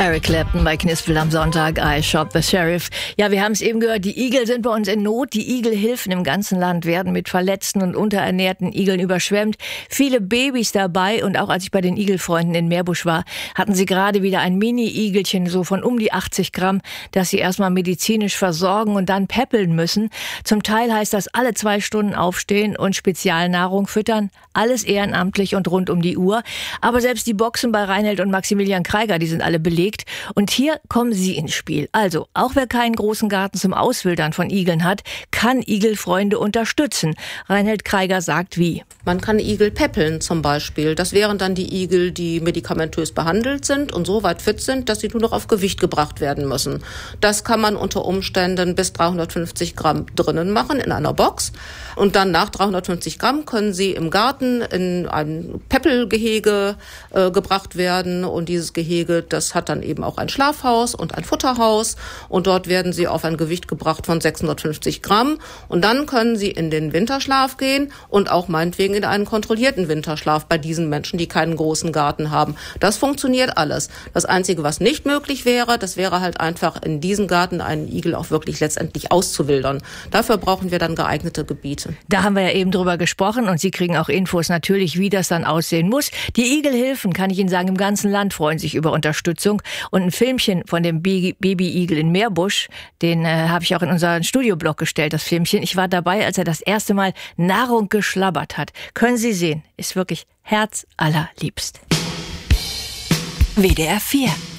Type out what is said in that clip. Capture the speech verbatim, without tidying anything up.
Eric Clapton bei Knispel am Sonntag, I Shot the Sheriff. Ja, wir haben es eben gehört, die Igel sind bei uns in Not. Die Igelhilfen im ganzen Land werden mit verletzten und unterernährten Igeln überschwemmt. Viele Babys dabei, und auch als ich bei den Igelfreunden in Meerbusch war, hatten sie gerade wieder ein Mini-Igelchen, so von um die achtzig Gramm, das sie erstmal medizinisch versorgen und dann päppeln müssen. Zum Teil heißt das alle zwei Stunden aufstehen und Spezialnahrung füttern. Alles ehrenamtlich und rund um die Uhr. Aber selbst die Boxen bei Reinhold und Maximilian Kreiger, die sind alle belegt. Und hier kommen Sie ins Spiel. Also, auch wer keinen großen Garten zum Auswildern von Igeln hat, kann Igelfreunde unterstützen. Reinhold Kreiger sagt wie. Man kann Igel päppeln zum Beispiel. Das wären dann die Igel, die medikamentös behandelt sind und so weit fit sind, dass sie nur noch auf Gewicht gebracht werden müssen. Das kann man unter Umständen bis dreihundertfünfzig Gramm drinnen machen in einer Box. Und dann nach dreihundertfünfzig Gramm können sie im Garten in ein Päppelgehege äh, gebracht werden. Und dieses Gehege, das hat dann eben auch ein Schlafhaus und ein Futterhaus. Und dort werden sie auf ein Gewicht gebracht von sechshundertfünfzig Gramm. Und dann können sie in den Winterschlaf gehen und auch meinetwegen in einen kontrollierten Winterschlaf bei diesen Menschen, die keinen großen Garten haben. Das funktioniert alles. Das Einzige, was nicht möglich wäre, das wäre halt einfach in diesem Garten einen Igel auch wirklich letztendlich auszuwildern. Dafür brauchen wir dann geeignete Gebiete. Da haben wir ja eben drüber gesprochen und Sie kriegen auch Infos natürlich, wie das dann aussehen muss. Die Igelhilfen, kann ich Ihnen sagen, im ganzen Land freuen sich über Unterstützung. Und ein Filmchen von dem Baby-Igel in Meerbusch, den äh, habe ich auch in unseren Studioblog gestellt, das Filmchen. Ich war dabei, als er das erste Mal Nahrung geschlabbert hat. Können Sie sehen, ist wirklich herzallerliebst. W D R vier